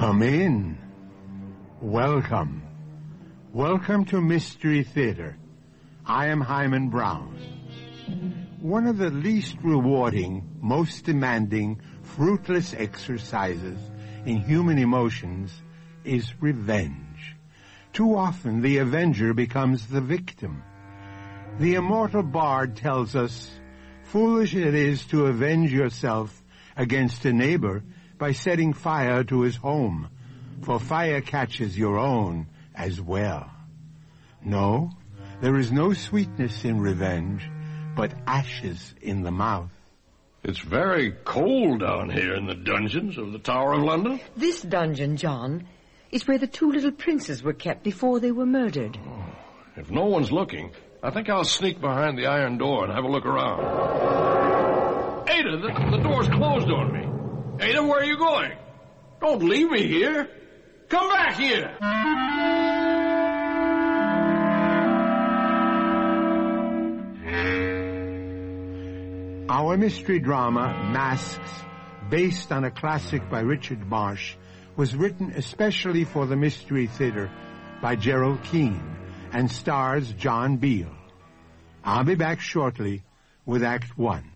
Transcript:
Come in. Welcome. Welcome to Mystery Theater. I am Hyman Brown. One of the least rewarding, most demanding, fruitless exercises in human emotions is revenge. Too often the avenger becomes the victim. The immortal bard tells us, foolish it is to avenge yourself against a neighbor by setting fire to his home, for fire catches your own as well. No, there is no sweetness in revenge, but ashes in the mouth. It's very cold down here in the dungeons of the Tower of London. This dungeon, John, is where the two little princes were kept before they were murdered. Oh, if no one's looking, I think I'll sneak behind the iron door and have a look around. Ada, the door's closed on me. Ada, where are you going? Don't leave me here. Come back here. Our mystery drama, Masks, based on a classic by Richard Marsh, was written especially for the Mystery Theater by Gerald Keane and stars John Beale. I'll be back shortly with Act 1.